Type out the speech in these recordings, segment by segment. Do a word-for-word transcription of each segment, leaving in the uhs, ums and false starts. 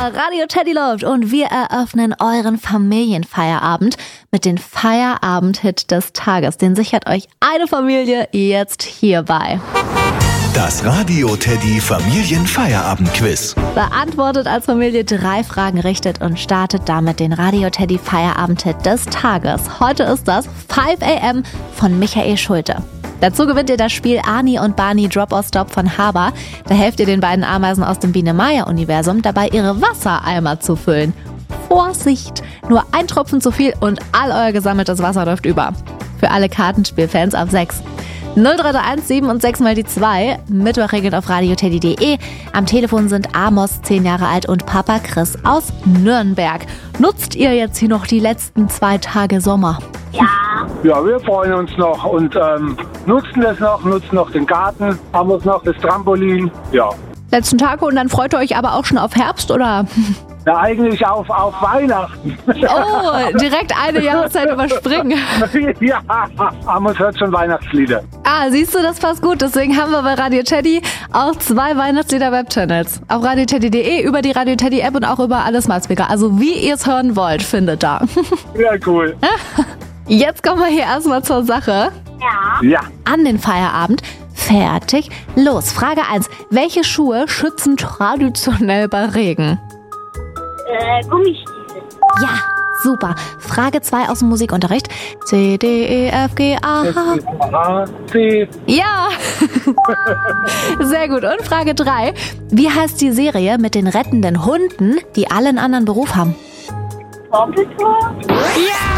Radio Teddy läuft und wir eröffnen euren Familienfeierabend mit dem Feierabend-Hit des Tages. Den sichert euch eine Familie jetzt hierbei. Das Radio Teddy Familienfeierabend-Quiz. Beantwortet als Familie drei Fragen richtig und startet damit den Radio Teddy Feierabend-Hit des Tages. Heute ist das five a m von Michael Schulte. Dazu gewinnt ihr das Spiel Ani und Barney Drop or Stop von Haber. Da helft ihr den beiden Ameisen aus dem Biene-Meier-Universum dabei, ihre Wassereimer zu füllen. Vorsicht! Nur ein Tropfen zu viel und all euer gesammeltes Wasser läuft über. Für alle Kartenspielfans ab sechs. null drei drei eins sieben und sechs mal die zwei. Mittwochregeln auf radioteddy punkt de. Am Telefon sind Amos, zehn Jahre alt, und Papa Chris aus Nürnberg. Nutzt ihr jetzt hier noch die letzten zwei Tage Sommer? Ja. Ja, wir freuen uns noch und ähm, nutzen das noch, nutzen noch den Garten, haben uns noch das Trampolin, ja. Letzten Tage und dann freut ihr euch aber auch schon auf Herbst, oder? Ja, eigentlich auf, auf Weihnachten. Oh, direkt eine Jahreszeit überspringen. Ja, Amos hört schon Weihnachtslieder. Ah, siehst du, das passt gut. Deswegen haben wir bei Radio Teddy auch zwei Weihnachtslieder-Webchannels. Auf radioteddy punkt de, über die Radio Teddy App und auch über alle Smart Speaker. Also wie ihr es hören wollt, findet da. Ja, cool. Jetzt kommen wir hier erstmal zur Sache. Ja. Ja. An den Feierabend. Fertig. Los, Frage eins. Welche Schuhe schützen traditionell bei Regen? Äh, Gummistiefel. Ja, super. Frage zwei aus dem Musikunterricht. C, D, E, F, G, A, H. A, C. Ja. Sehr gut. Und Frage drei. Wie heißt die Serie mit den rettenden Hunden, die alle einen anderen Beruf haben? Doppeltor? Ja!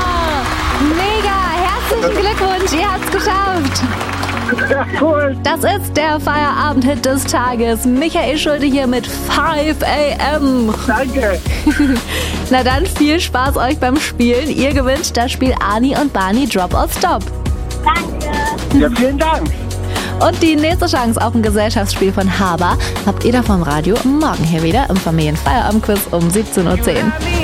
Mega! Herzlichen Glückwunsch, ihr habt's geschafft! Ja, cool. Das ist der Feierabend-Hit des Tages. Michael Schulte hier mit five a m Danke. Na dann, viel Spaß euch beim Spielen. Ihr gewinnt das Spiel Ani und Barney Drop or Stop. Danke. Ja, vielen Dank. Und die nächste Chance auf ein Gesellschaftsspiel von Haber habt ihr da vom Radio morgen hier wieder im Familienfeierabend-Quiz um siebzehn Uhr zehn.